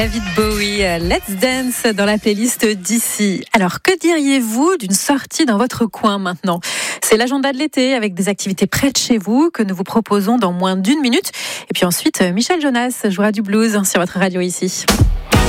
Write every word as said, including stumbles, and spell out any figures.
David Bowie, Let's Dance dans la playlist d'ici. Alors, que diriez-vous d'une sortie dans votre coin maintenant ? C'est l'agenda de l'été avec des activités près de chez vous que nous vous proposons dans moins d'une minute. Et puis ensuite, Michel Jonas jouera du blues sur votre radio ici.